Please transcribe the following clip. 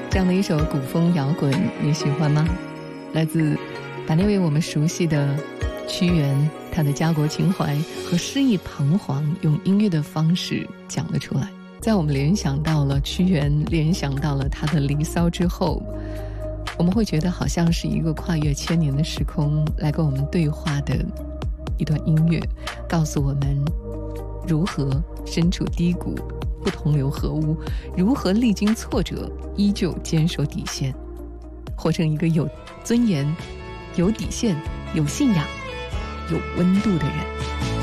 这样的一首古风摇滚你喜欢吗？来自把那位我们熟悉的屈原，他的家国情怀和诗意彷徨用音乐的方式讲了出来。在我们联想到了屈原，联想到了他的离骚之后，我们会觉得好像是一个跨越千年的时空来跟我们对话的一段音乐，告诉我们如何身处低谷不同流合污，如何历经挫折依旧坚守底线，活成一个有尊严、有底线、有信仰、有温度的人。